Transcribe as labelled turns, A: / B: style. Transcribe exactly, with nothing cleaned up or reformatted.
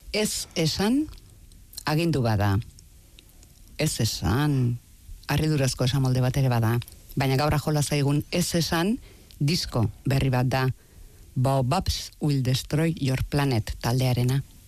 A: Ez esan, agindu bada. Ez esan, harridurazko esamolde bat ere bada. Baina gaur ajola zaigun ez esan, disko berri bat da. Baobabs will destroy your planet taldearena.